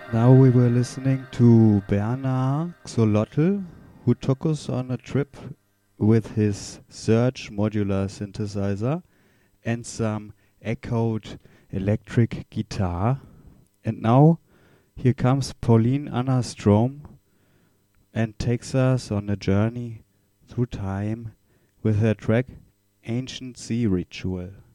Now we were listening to Bernard Xolotl, who took us on a trip with his Surge modular synthesizer and some echoed electric guitar. And now here comes Pauline Anna Strom and takes us on a journey through time with her track Ancient Sea Ritual.